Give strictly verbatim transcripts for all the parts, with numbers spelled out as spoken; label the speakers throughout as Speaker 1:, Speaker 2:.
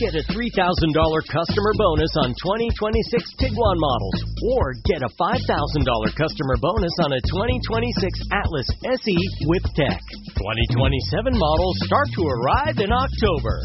Speaker 1: Get a three thousand dollars customer bonus on twenty twenty-six Tiguan models, or get a five thousand dollars customer bonus on a twenty twenty-six Atlas S E with tech. twenty twenty-seven models start to arrive in October.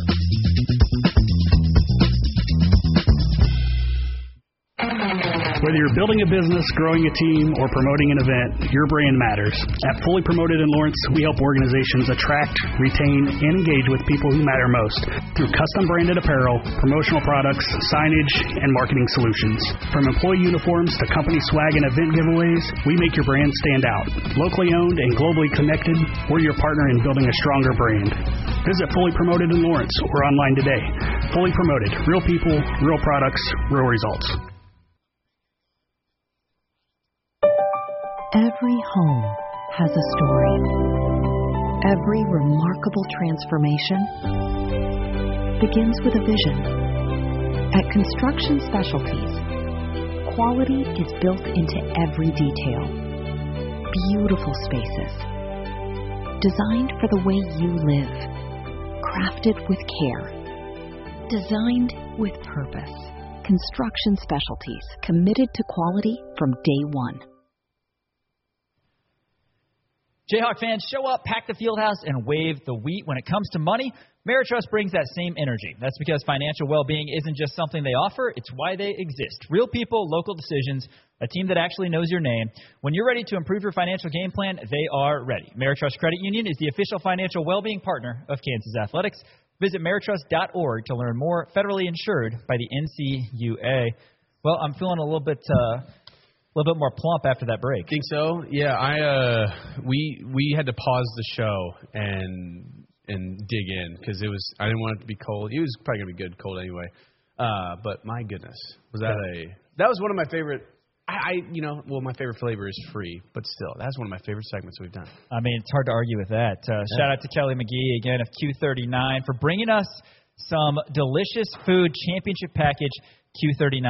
Speaker 2: Whether you're building a business, growing a team, or promoting an event, your brand matters. At Fully Promoted in Lawrence, we help organizations attract, retain, and engage with people who matter most through custom branded apparel, promotional products, signage, and marketing solutions. From employee uniforms to company swag and event giveaways, we make your brand stand out. Locally owned and globally connected, we're your partner in building a stronger brand. Visit Fully Promoted in Lawrence or online today. Fully Promoted. Real people, real products, real results.
Speaker 3: Every home has a story. Every remarkable transformation begins with a vision. At Construction Specialties, quality is built into every detail. Beautiful spaces, designed for the way you live, crafted with care, designed with purpose. Construction Specialties, committed to quality from day one.
Speaker 4: Jayhawk fans, show up, pack the fieldhouse, and wave the wheat. When it comes to money, Meritrust brings that same energy. That's because financial well-being isn't just something they offer, it's why they exist. Real people, local decisions, a team that actually knows your name. When you're ready to improve your financial game plan, they are ready. Meritrust Credit Union is the official financial well-being partner of Kansas Athletics. Visit Meritrust dot org to learn more. Federally insured by the N C U A. Well, I'm feeling a little bit... Uh, A little bit more plump after that break.
Speaker 5: Think so? Yeah, I uh, we we had to pause the show and and dig in because it was I didn't want it to be cold. It was probably gonna be good cold anyway. Uh, but my goodness, was that a that was one of my favorite. I, I you know well my favorite flavor is free, but still that's one of my favorite segments we've done.
Speaker 4: I mean, it's hard to argue with that. Uh, yeah. Shout out to Kelly McGee again of Q thirty-nine for bringing us some delicious food championship package Q thirty-nine.